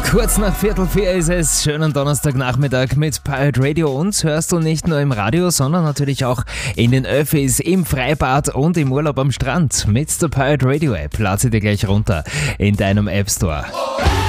Kurz nach 3:15 ist es. Schönen Donnerstagnachmittag mit Pirate Radio. Uns hörst du nicht nur im Radio, sondern natürlich auch in den Öffis, im Freibad und im Urlaub am Strand. Mit der Pirate Radio App. Lade sie dir gleich runter in deinem App Store.